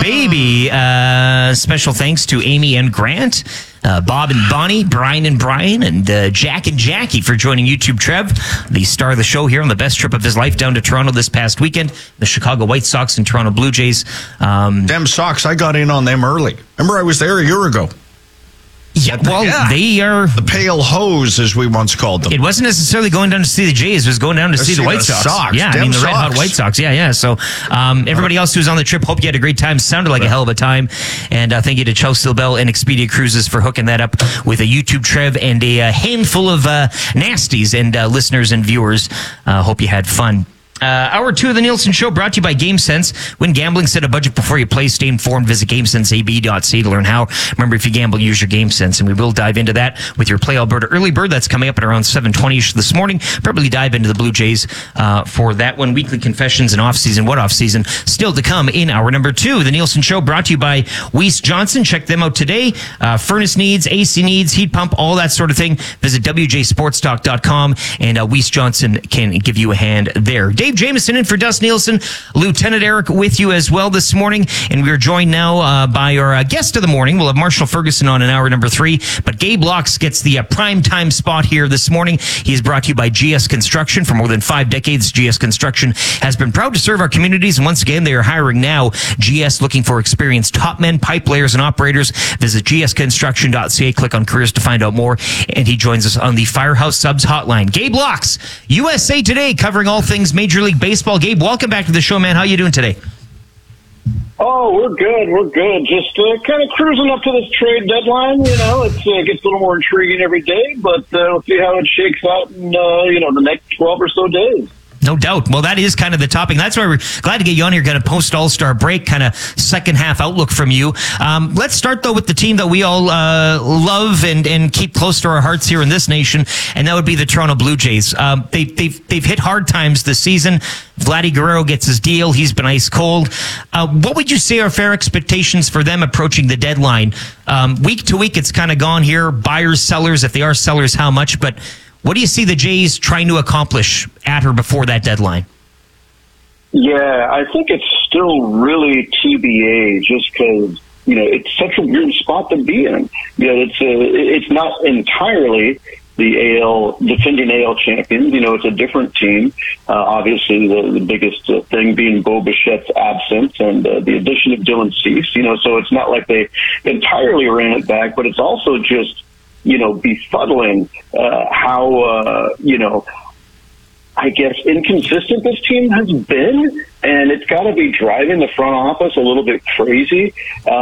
baby. Special thanks to Amy and Grant, Bob and Bonnie, Brian and Brian, and Jack and Jackie for joining YouTube Trev, the star of the show here on the best trip of his life down to Toronto this past weekend. The Chicago White Sox and Toronto Blue Jays. Them Sox, I got in on them early. Remember, I was there a year ago. Yeah, well, they are... The pale hose, as we once called them. It wasn't necessarily going down to see the Jays. It was going down to see the White Sox. Yeah, I mean, the Red Hot White Sox. Yeah. So everybody else who's on the trip, hope you had a great time. Sounded like a hell of a time. And thank you to Chelsea Bell and Expedia Cruises for hooking that up with a YouTube Trev and a handful of nasties and listeners and viewers. Hope you had fun. Hour 2 of the Nielsen Show brought to you by GameSense. When gambling, set a budget before you play. Stay informed. Visit GameSenseAB.ca to learn how. Remember, if you gamble, use your GameSense. And we will dive into that with your Play Alberta Early Bird. That's coming up at around 7:20ish this morning. Probably dive into the Blue Jays for that one. Weekly confessions and off-season. What off-season? Still to come in hour number 2. The Nielsen Show brought to you by Weiss Johnson. Check them out today. Furnace needs, AC needs, heat pump, all that sort of thing. Visit WJSportstalk.com and Weiss Johnson can give you a hand there. Dave Jameson in for Dust Nielsen, Lieutenant Eric with you as well this morning, and we are joined now by our guest of the morning. We'll have Marshall Ferguson on in hour number 3, but Gabe Locks gets the prime time spot here this morning. He is brought to you by GS Construction. For more than 5 decades, GS Construction has been proud to serve our communities, and once again, they are hiring now. GS looking for experienced top men, pipe layers, and operators. Visit gsconstruction.ca, click on careers to find out more, and he joins us on the Firehouse Subs hotline. Gabe Locks, USA Today, covering all things Major League Baseball. Gabe, welcome back to the show, man. How you doing today? Oh, we're good. Just kind of cruising up to this trade deadline. You know, it gets a little more intriguing every day, but we'll see how it shakes out in, the next 12 or so days. No doubt. Well, that is kind of the topic. That's why we're glad to get you on here, kind of post-All-Star break, kind of second half outlook from you. Let's start, though, with the team that we all love and keep close to our hearts here in this nation, and that would be the Toronto Blue Jays. They've hit hard times this season. Vladdy Guerrero gets his deal. He's been ice cold. What would you say are fair expectations for them approaching the deadline? Week to week, it's kind of gone here. Buyers, sellers. If they are sellers, how much? But what do you see the Jays trying to accomplish at or before that deadline? Yeah, I think it's still really TBA just because, it's such a weird spot to be in. It's not entirely the defending AL champions. It's a different team. Obviously, the biggest thing being Bo Bichette's absence and the addition of Dylan Cease. So it's not like they entirely ran it back, but it's also just befuddling how, I guess inconsistent this team has been, and it's got to be driving the front office a little bit crazy.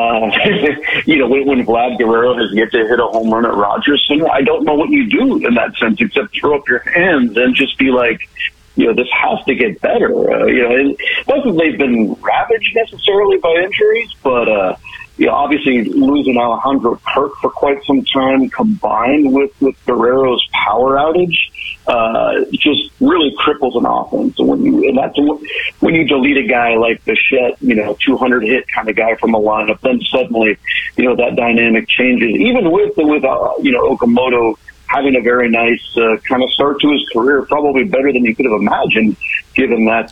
When Vlad Guerrero has yet to hit a home run at Rogers Center, I don't know what you do in that sense except throw up your hands and just be like, this has to get better. It wasn't they've been ravaged necessarily by injuries, but obviously losing Alejandro Kirk for quite some time, combined with Guerrero's power outage, just really cripples an offense. And when you delete a guy like Bichette, 200 hit kind of guy from a lineup, then suddenly, that dynamic changes. Even with Okamoto having a very nice kind of start to his career, probably better than you could have imagined, given that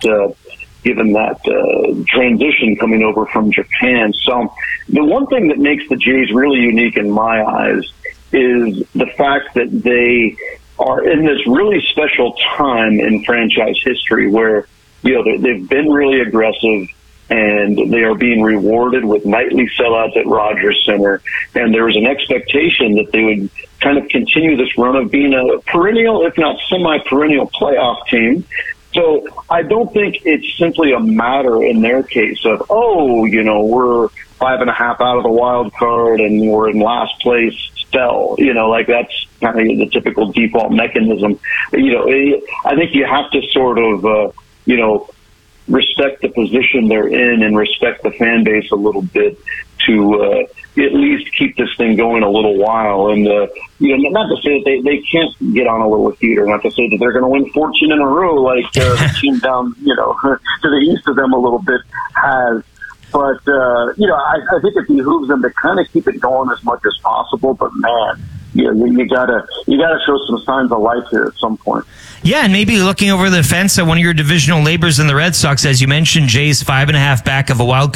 transition coming over from Japan. So the one thing that makes the Jays really unique in my eyes is the fact that they are in this really special time in franchise history where, they've been really aggressive and they are being rewarded with nightly sellouts at Rogers Center. And there was an expectation that they would kind of continue this run of being a perennial, if not semi-perennial playoff team. So I don't think it's simply a matter in their case of, we're 5.5 out of the wild card and we're in last place still. That's kind of the typical default mechanism. I think you have to sort of, respect the position they're in and respect the fan base a little bit to at least keep this thing going a little while. And, not to say that they can't get on a little heater, not to say that they're going to win 14 in a row like the team down, to the east of them a little bit has. But, I think it behooves them to kind of keep it going as much as possible. But, man, you gotta show some signs of life here at some point. Yeah, and maybe looking over the fence at one of your divisional neighbors in the Red Sox, as you mentioned, Jays 5.5 back of a wild